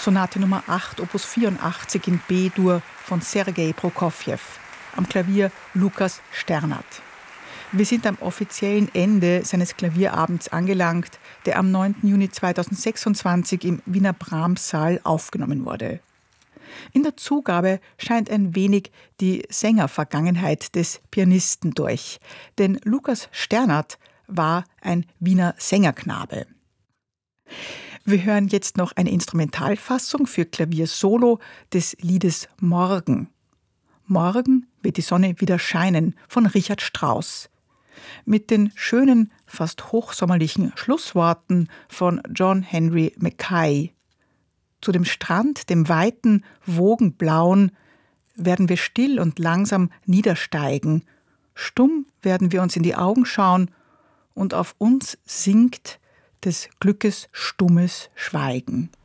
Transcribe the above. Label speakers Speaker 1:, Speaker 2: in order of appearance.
Speaker 1: Sonate Nummer 8, Opus 84 in B-Dur von Sergei Prokofjew. Am Klavier Lukas Sternert. Wir sind am offiziellen Ende seines Klavierabends angelangt, der am 9. Juni 2026 im Wiener Brahms-Saal aufgenommen wurde. In der Zugabe scheint ein wenig die Sängervergangenheit des Pianisten durch, denn Lukas Sternert war ein Wiener Sängerknabe. Wir hören jetzt noch eine Instrumentalfassung für Klavier Solo des Liedes Morgen. Morgen wird die Sonne wieder scheinen von Richard Strauss. Mit den schönen, fast hochsommerlichen Schlussworten von John Henry Mackay. Zu dem Strand, dem weiten, wogenblauen, werden wir still und langsam niedersteigen. Stumm werden wir uns in die Augen schauen und auf uns sinkt des Glückes stummes Schweigen.